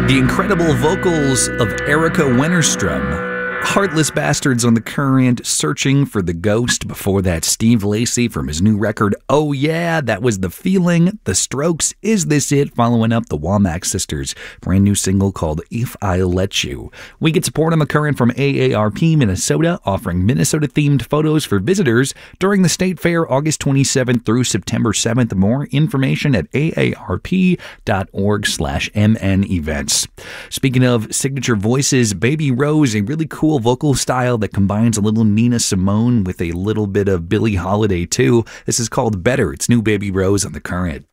The incredible vocals of Erica Wennerstrom. Heartless Bastards on The Current, Searching for the Ghost. Before that, Steve Lacy from his new record, Oh Yeah, that was The Feeling. The Strokes, Is This It? Following up the Womack Sisters' brand new single called If I Let You. We get support on The Current from AARP Minnesota, offering Minnesota-themed photos for visitors during the State Fair August 27th through September 7th. More information at aarp.org/MN events. Speaking of signature voices, Baby Rose, a really cool vocal style that combines a little Nina Simone with a little bit of Billie Holiday too. This is called Better. It's new Baby Rose on The Current.